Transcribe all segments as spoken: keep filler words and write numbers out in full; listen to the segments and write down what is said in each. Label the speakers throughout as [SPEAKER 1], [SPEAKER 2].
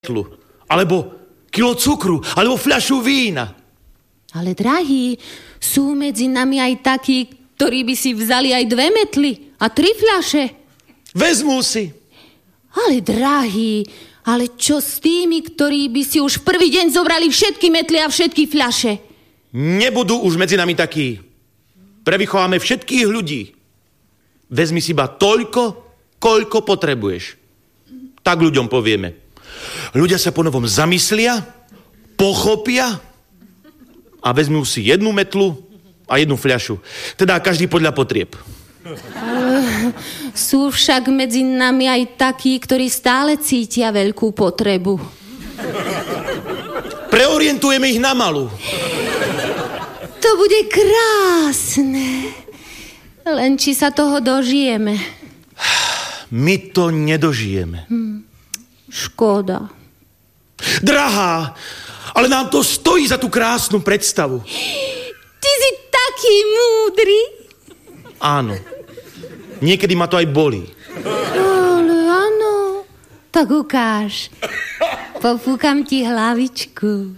[SPEAKER 1] alebo kilo cukru, alebo fľašu vína.
[SPEAKER 2] Ale drahí, sú medzi nami aj takí, ktorí by si vzali aj dve metly a tri fľaše.
[SPEAKER 1] Vezmú si.
[SPEAKER 2] Ale drahí, ale čo s tými, ktorí by si už prvý deň zobrali všetky metly a všetky fľaše?
[SPEAKER 1] Nebudú už medzi nami takí. Prevychováme všetkých ľudí. Vezmi si iba toľko, koľko potrebuješ. Tak ľuďom povieme. Ľudia sa ponovom zamyslia, pochopia a vezmú si jednu metlu a jednu fľašu. Teda každý podľa potrieb.
[SPEAKER 2] Uh, sú však medzi nami aj takí, ktorí stále cítia veľkú potrebu.
[SPEAKER 1] Preorientujeme ich na malú.
[SPEAKER 2] To bude krásne. Len či sa toho dožijeme.
[SPEAKER 1] My to nedožijeme.
[SPEAKER 2] Hm. Škoda.
[SPEAKER 1] Drahá, ale nám to stojí za tú krásnu predstavu.
[SPEAKER 2] Ty si taký múdry.
[SPEAKER 1] Áno. Niekedy ma to aj bolí.
[SPEAKER 2] Ale áno. Tak ukáž. Popúkam ti hlavičku.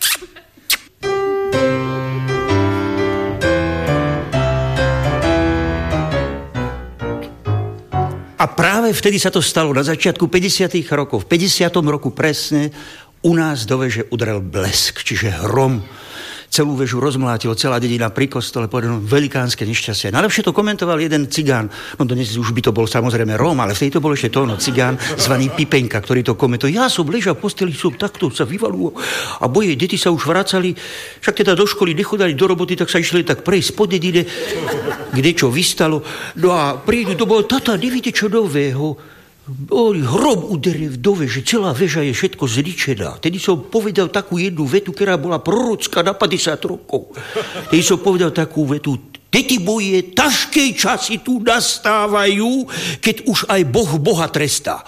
[SPEAKER 3] A práve vtedy sa to stalo, na začiatku päťdesiatych rokov. V päťdesiatom roku presne u nás do veže udrel blesk, čiže hrom. Celú vežu rozmlátil, celá dedina pri kostole, povedal, no, velikánske nešťastie. Najlepšie to komentoval jeden cigán, no dnes už by to bol samozrejme Róm, ale vtedy to bol ešte to, no, cigán zvaný Pipenka, ktorý to komentoval. Ja som ležal v posteli, som takto sa vyvaluo a boje, deti sa už vracali, však teda do školy nechodali do roboty, tak sa išli tak prejsť po dedine, kde čo vystalo. No a prídu, to bolo, tata, nevíte čo nového? Hrom uderil do veže, celá veža je všetko zničená. Tedy som povedal takú jednu vetu, ktorá bola prorocká na päťdesiat rokov. Tedy som povedal takú vetu, deti moje, ťažké časy tu nastávajú, keď už aj Boh Boha trestá.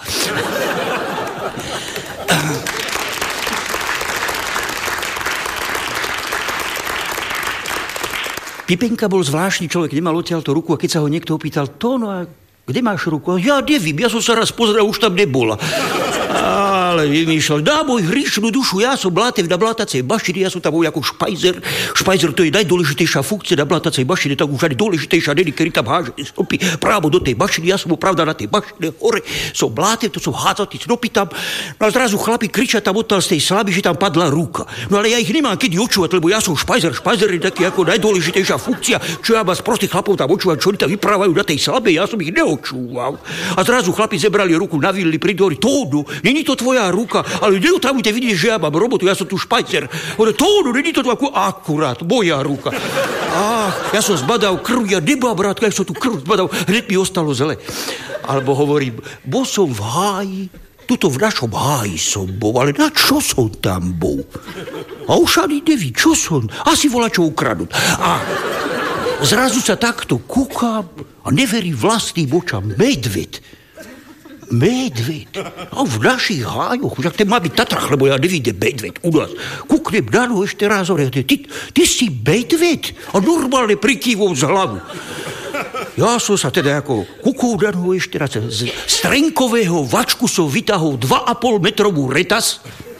[SPEAKER 3] Pipenka bol zvláštny človek, nemal odtiaľto ruku a keď sa ho niekto opýtal, to no a kde máš ruku? Ja nevím, ja som sa raz pozrel, už tam nebola. Ale vymýšľal, dá môj hrišnú dušu, ja som blátev na blátacej bašine, ja som tam bol ako špajzer. Špajzer to je najdôležitejšia funkcia na blátacej bašine, tak už ani dôležitejšia není, ktorý tam háže snopy právo do tej bašiny, ja som bol pravda na tej bašine hore, som blátev, to som hádzal tie snopy tam. No a zrazu chlapi kričia tam odtiaľ z tej slaby, že tam padla ruka. No ale ja ich nemám kedy očúvať, lebo ja som špajzer, špajzer je taký ako najdôležitejšia funkcia, čo ja mám z prostých chlapov tam očúvať, čo oni tam vyprávajú na tej slabe, ja som ich neočúval. A zrazu chlapi zebrali ruku, navilli pri dvori, Tónu, není to tvoja ruka, ale neotávujte vidieť, že ja mám robotu, ja som tu špajcer. Hovorí, Tónu, není to tvoja, akurát, moja ruka. Ach, ja som zbadal krv, ja nemám rád, ja som tu krv zbadal, hneď mi ostalo zle. Alebo hovorím, bol som v háji, tuto v našom háji som bol, ale na čo som tam bol? A už ani neví, čo som, asi volá čo ukradnúť. A zrazu sa takto kúkam a neverí vlastným očam, medveď. Medveď. A v našich hájoch, však ten má byť Tatrach, lebo ja nevidím medveď u nás. Kúknem na no ešte raz, ty, ty si medveď? A normálne prikývom z hlavu. Ja som sa teda ako kúkol na no ešte raz. Z strenkového vačku som vytahol dva a pol metrovú retas.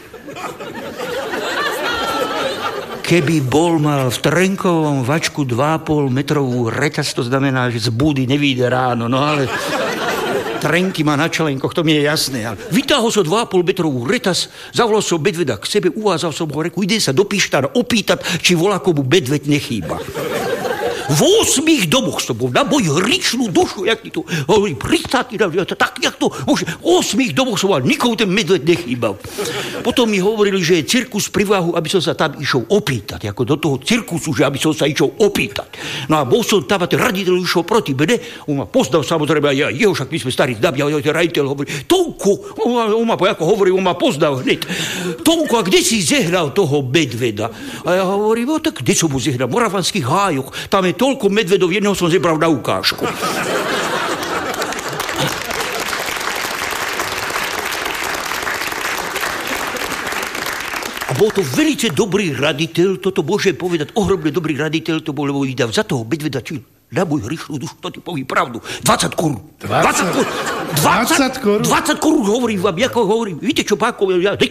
[SPEAKER 3] Keby bol mal v trenkovom vačku dva a pol metrovú retas, to znamená, že z búdy nevíde ráno, no ale trenky má na čelenkoch, to mi je jasné. Ale vytáhol som dva a pol metrovú retas, zavolal som medveda k sebe, uvázal som ho, reku, ide sa do Pištára opýtať, či voľakomu medveď nechýba. V osmých domoch som bol, na moju hričnú dušu, jak ti to hovorí, pristáti, tak jak to, v osmých domoch som bol, nikomu ten medveď nechýbal. Potom mi hovorili, že je cirkus pri váhu, aby som sa tam išiel opýtať, ako do toho cirkusu, že aby som sa išiel opýtať. No a bol som tam a ten raditeľ išiel proti mene, on ma poznal samozrejme, a ja jeho, však my sme starí známi, a ten raditeľ hovorí, Tonko, on ma, ako hovorí, on ma poznal hneď. Tonko, a kde si zehral toho medveda? A ja hovorím, no tak kde som mu zehral? V Moravanských hájoch, tam je toľko medvedov, jedného som zebral na ukážku. A bol to veľmi dobrý raditeľ, toto môžem povedať, ohromne dobrý raditeľ to bol, lebo vydal za toho medveda, či na môj hrišnú dušu, to ti povie pravdu. dvadsať korún.
[SPEAKER 4] dvadsať
[SPEAKER 3] korún.
[SPEAKER 4] dvadsať korún?
[SPEAKER 3] dvadsať korún, hovorím vám, ako hovorím. Víte čo, páko, ja